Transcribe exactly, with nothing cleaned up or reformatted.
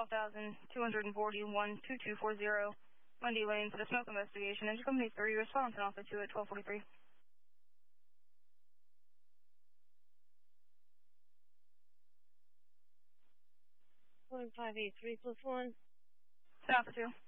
twelve thousand two hundred forty-one, two two four zero, Mundy Lane for the smoke investigation. Engine Company three, response and Alpha two at twelve forty-three. one five eight three plus one. Alpha two.